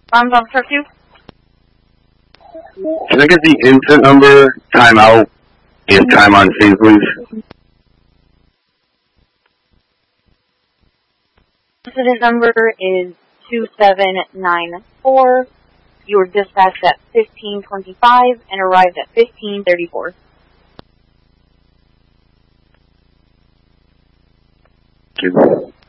Bombs on truck 2. Can I get the incident number, timeout, and time on scene, please? Incident number is 2794. You were dispatched at 1525 and arrived at 1534. Thank you.